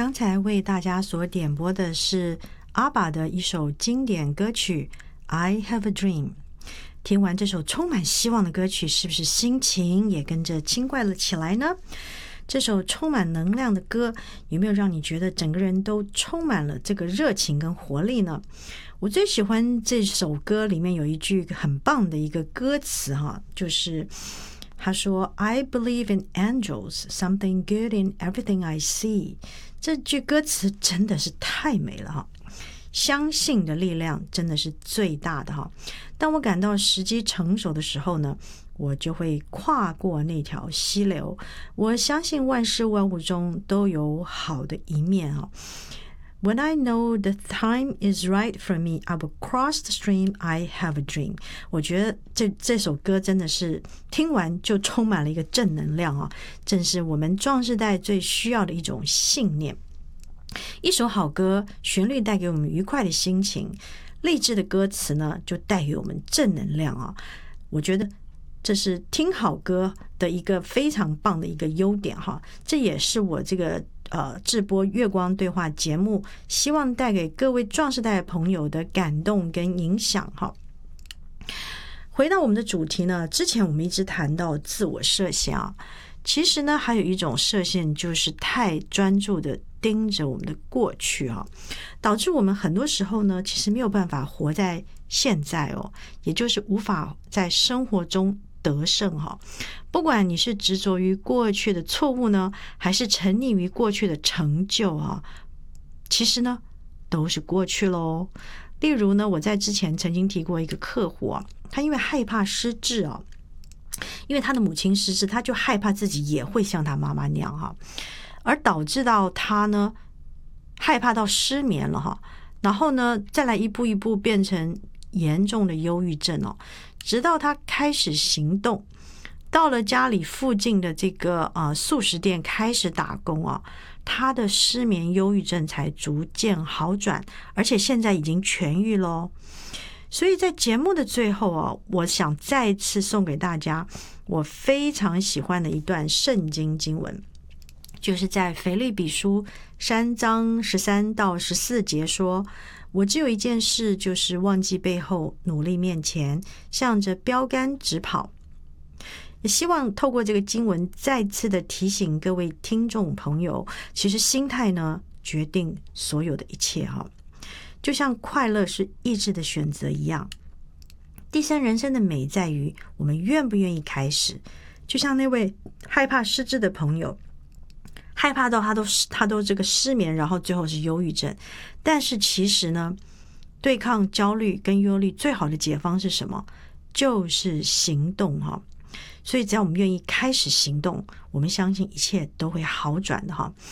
刚才为大家所点播的是阿爸的一首经典歌曲 I Have a Dream。 听完这首充满希望的歌曲，是不是心情也跟着轻快了起来呢？这首充满能量的歌，有没有让你觉得整个人都充满了这个热情跟活力呢？我最喜欢这首歌里面有一句很棒的一个歌词就是他说 I believe in angels, something good in everything I see。 这句歌词真的是太美了相信的力量真的是最大的当我感到时机成熟的时候呢，我就会跨过那条溪流。我相信万事万物中都有好的一面When I know the time is right for me, I will cross the stream. I have a dream. 我觉得这首歌真的是听完就充满了一个正能量正是我们壮世代最需要的一种信念。一首好歌，旋律带给我们愉快的心情，励志的歌词呢，就带给我们正能量我觉得这是听好歌的一个非常棒的一个优点这也是我这个制播月光对话节目希望带给各位壮世代的朋友的感动跟影响回到我们的主题呢，之前我们一直谈到自我设限其实呢还有一种设限，就是太专注的盯着我们的过去导致我们很多时候呢其实没有办法活在现在也就是无法在生活中得胜不管你是执着于过去的错误呢，还是沉溺于过去的成就其实呢都是过去咯。例如呢，我在之前曾经提过一个客户他因为害怕失智因为他的母亲失智，他就害怕自己也会像他妈妈那样而导致到他呢害怕到失眠了然后呢再来一步一步变成严重的忧郁症直到他开始行动，到了家里附近的这个素食店开始打工他的失眠忧郁症才逐渐好转，而且现在已经痊愈咯。所以在节目的最后我想再一次送给大家我非常喜欢的一段圣经经文，就是在腓立比书3章13到14节说，我只有一件事，就是忘记背后，努力面前，向着标杆直跑。也希望透过这个经文再次的提醒各位听众朋友，其实心态呢决定所有的一切就像快乐是意志的选择一样。第三人生的美在于我们愿不愿意开始。就像那位害怕失智的朋友，害怕到他都这个失眠，然后最后是忧郁症。但是其实呢，对抗焦虑跟忧虑最好的解方是什么？就是行动所以只要我们愿意开始行动，我们相信一切都会好转的